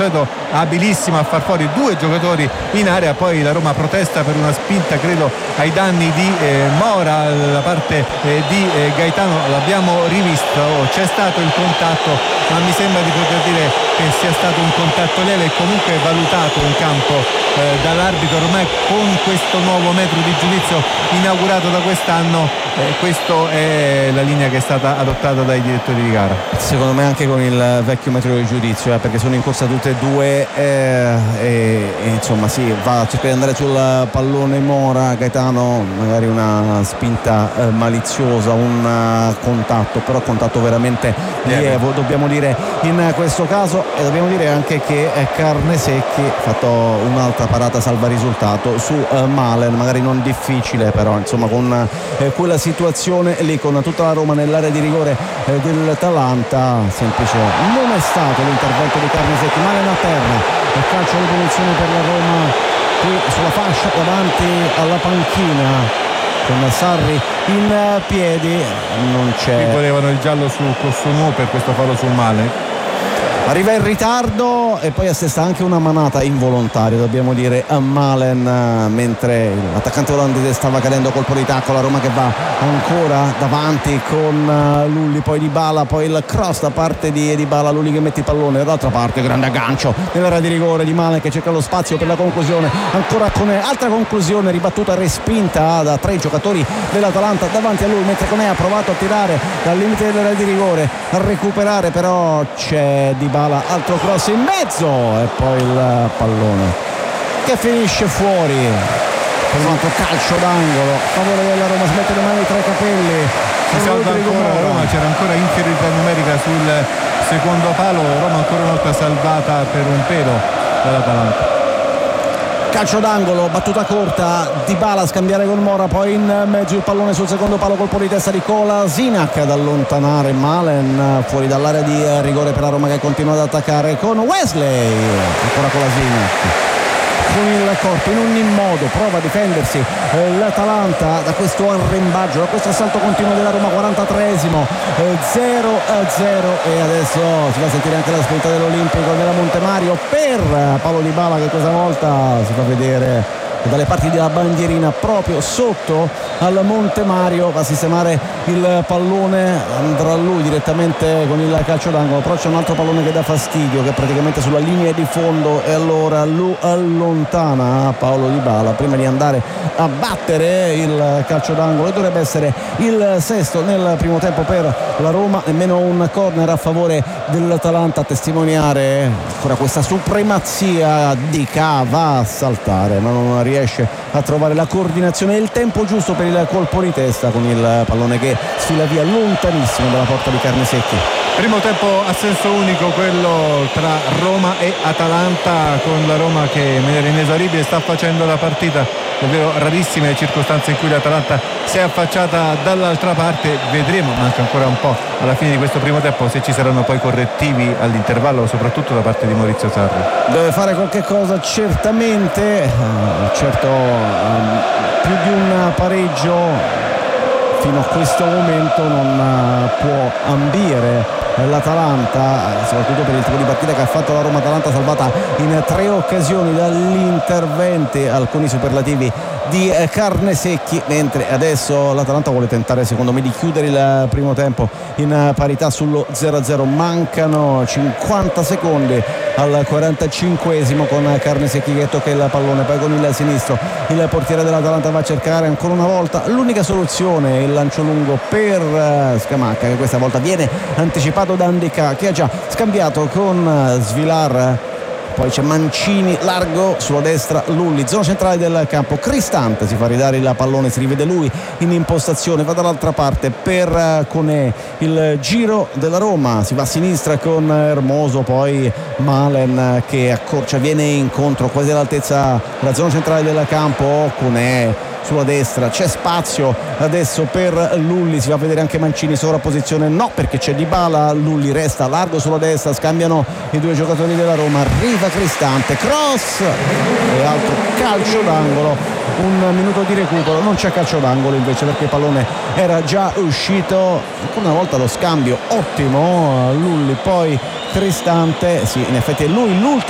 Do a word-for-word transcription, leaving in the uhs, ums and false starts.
solito abilissimo a far fuori due giocatori in area. Poi la Roma protesta per una spinta credo ai danni di eh, Mora da parte eh, di eh, Gaetano. L'abbiamo rivisto, c'è stato il contatto, ma mi sembra di poter dire che sia stato un contatto lieve e comunque valutato in campo eh, dall'arbitro. Ormai con questo nuovo metro di giudizio inaugurato da quest'anno, eh, questa è la linea che è stata adottata dai direttori di gara. Secondo me anche con il vecchio metro di giudizio, eh, perché sono in corsa tutte e due, eh, e, e insomma sì, va a cercare di andare sul pallone Mora, Gaetano magari una spinta eh, maliziosa, un uh, contatto, però contatto veramente lievo, dobbiamo dire in questo caso. E dobbiamo dire anche che eh, Carnesecchi ha fatto un'altra parata salva risultato su eh, Malen, magari non difficile, però insomma con eh, quella situazione lì, con tutta la Roma nell'area di rigore eh, dell'Atalanta, semplice non è stato l'intervento di Carnesecchi. Malen a terra, il calcio di punizione per la Roma qui sulla fascia davanti alla panchina con Sarri in piedi. Non c'è, qui volevano il giallo su Cossonù per questo fallo sul Malen. Arriva in ritardo e poi assesta anche una manata involontaria, dobbiamo dire, a Malen, mentre l'attaccante olandese stava cadendo. Colpo di tacco, la Roma che va ancora davanti con Lulli, poi Dybala, poi il cross da parte di Dybala, Lulli che mette il pallone dall'altra parte, grande aggancio nell'area di rigore di Malen che cerca lo spazio per la conclusione, ancora con altra conclusione ribattuta, respinta da tre giocatori dell'Atalanta davanti a lui, mentre Conè ha provato a tirare dal limite dell'area di rigore, a recuperare, però c'è Dybala, altro cross in mezzo e poi il pallone che finisce fuori per un altro calcio d'angolo a favore della Roma. Smette le mani tra i capelli, si salva ancora la Roma, c'era ancora inferiorità numerica sul secondo palo, Roma ancora una volta salvata per un pelo dall'Atalanta. Calcio d'angolo, battuta corta, Dybala a scambiare con Mora, poi in mezzo il pallone sul secondo palo, colpo di testa di Kolasinac ad allontanare Malen fuori dall'area di rigore per la Roma che continua ad attaccare con Wesley, ancora Kolasinac con il corpo in ogni modo prova a difendersi l'Atalanta da questo arrembaggio, da questo assalto continuo della Roma. Quarantatreesimo, zero a zero e adesso si va a sentire anche la spinta dell'Olimpico della Montemario per Paolo Dybala che questa volta si fa vedere dalle parti della bandierina proprio sotto al Montemario, va a sistemare il pallone, andrà lui direttamente con il calcio d'angolo, però c'è un altro pallone che dà fastidio che è praticamente sulla linea di fondo e allora lo allontana Paolo Dybala prima di andare a battere il calcio d'angolo e dovrebbe essere il sesto nel primo tempo per la Roma. Nemmeno un corner a favore dell'Atalanta a testimoniare ancora questa supremazia di K, va a saltare ma non riesce a trovare la coordinazione e il tempo giusto per il colpo di testa con il pallone che sfila via lontanissimo dalla porta di Carnesecchi. Primo tempo a senso unico, quello tra Roma e Atalanta, con la Roma che in maniera inesauribile sta facendo la partita, davvero rarissime le circostanze in cui l'Atalanta si è affacciata dall'altra parte. Vedremo, manca ancora un po' alla fine di questo primo tempo, se ci saranno poi correttivi all'intervallo, soprattutto da parte di Maurizio Sarri. Deve fare qualche cosa certamente, certo più di un pareggio fino a questo momento non può ambire l'Atalanta, soprattutto per il tipo di partita che ha fatto la Roma. Atalanta salvata in tre occasioni dagli interventi, alcuni superlativi di Carnesecchi, mentre adesso l'Atalanta vuole tentare secondo me di chiudere il primo tempo in parità sullo zero a zero. Mancano cinquanta secondi al quarantacinquesimo con Carnesecchi che tocca il pallone, poi con il sinistro il portiere dell'Atalanta va a cercare ancora una volta l'unica soluzione, il lancio lungo per Scamacca che questa volta viene anticipato da Andika che ha già scambiato con Svilar. Poi c'è Mancini largo sulla destra, Lulli, zona centrale del campo, Cristante si fa ridare il pallone, si rivede lui in impostazione, va dall'altra parte per Conè, il giro della Roma, si va a sinistra con Hermoso, poi Malen che accorcia, viene incontro quasi all'altezza della zona centrale del campo, Conè sulla destra, c'è spazio adesso per Lulli, si va a vedere anche Mancini, sovrapposizione no perché c'è Dybala, Lulli resta largo sulla destra, scambiano i due giocatori della Roma, arriva Cristante, cross e altro calcio d'angolo, un minuto di recupero, non c'è calcio d'angolo invece perché il pallone era già uscito. Ancora una volta lo scambio ottimo, Lulli poi Cristante, sì in effetti è lui l'ultimo